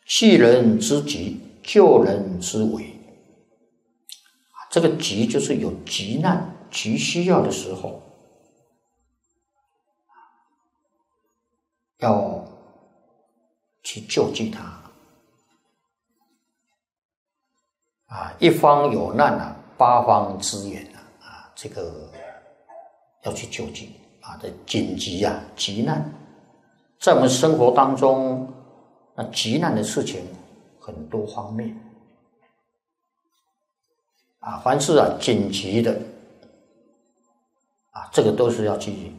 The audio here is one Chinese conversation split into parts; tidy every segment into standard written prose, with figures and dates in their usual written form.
系人之急，救人之危。这个急就是有急难、急需要的时候，要去救济他。一方有难八方支援这个要去救济这紧急急难，在我们生活当中，那急难的事情很多方面凡是紧急的这个都是要去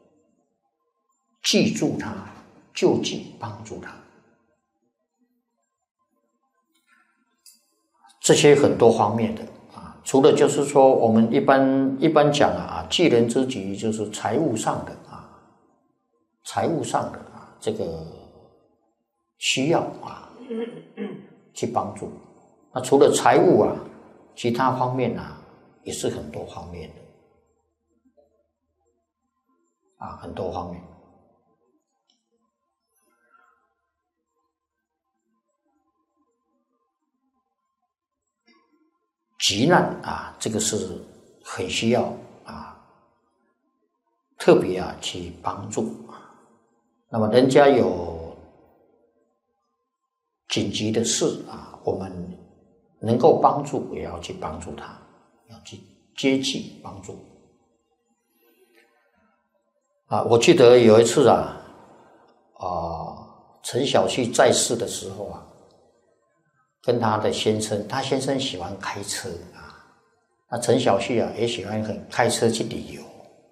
记住他，救济帮助他。这些很多方面的除了就是说我们一般讲济人之急，就是财务上的这个需要去帮助。那除了财务其他方面也是很多方面的很多方面。急难这个是很需要特别去帮助。那么人家有紧急的事我们能够帮助也要去帮助他，要去接济帮助。我记得有一次陈小旭在世的时候跟他的先生，他先生喜欢开车那陈小旭也喜欢开车去旅游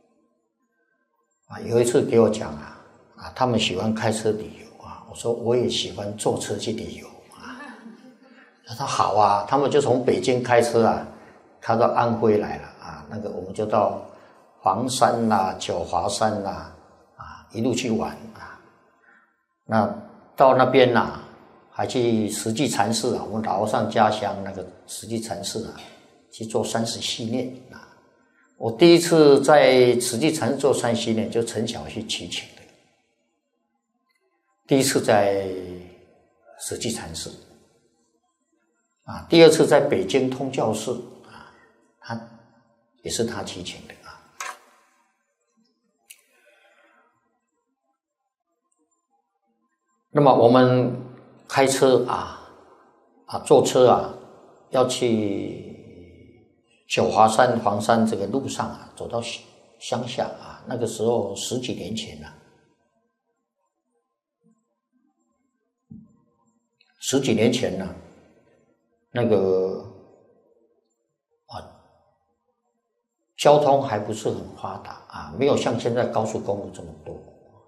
有一次给我讲他们喜欢开车旅游我说我也喜欢坐车去旅游他说好他们就从北京开车开到安徽来了那个我们就到黄山九华山一路去玩那到那边还去慈济禅寺我们老上家乡那个慈济禅寺去做30系念我第一次在慈济禅寺做30系念就陈小旭祈请的，第一次在慈济禅寺第二次在北京通教寺也是他祈请的那么我们开车坐车要去九华山黄山这个路上走到乡下那个时候10几年前10几年前那个交通还不是很发达没有像现在高速公路这么多。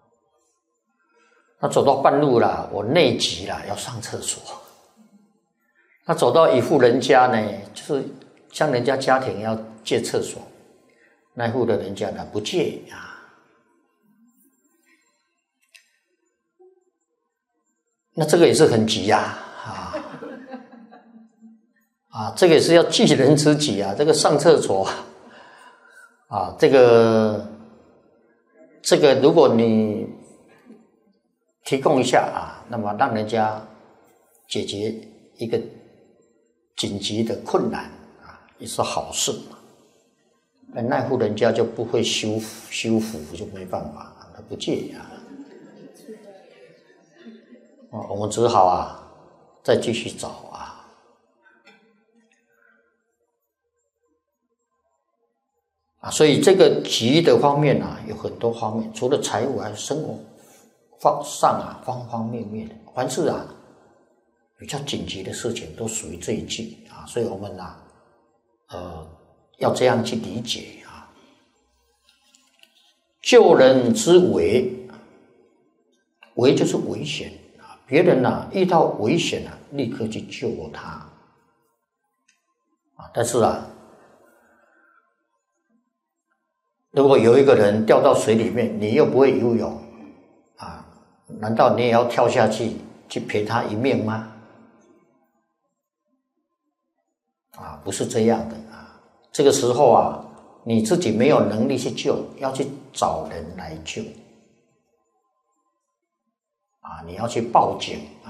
那走到半路我内急要上厕所。那走到一户人家呢，就是像人家家庭要借厕所，那户的人家不借那这个也是很急这个也是要济人之急这个上厕所这个如果你提供一下那么让人家解决一个紧急的困难也是好事那户人家就不会修福，就没办法他不借我们只好再继续找所以这个急的方面有很多方面，除了财务还有生活上方方面面的，凡是比较紧急的事情都属于这一句所以我们要这样去理解救人之危，危就是危险别人遇到危险立刻去救他但是如果有一个人掉到水里面，你又不会游泳难道你也要跳下去赔他一命吗？不是这样的这个时候你自己没有能力去救，要去找人来救你要去报警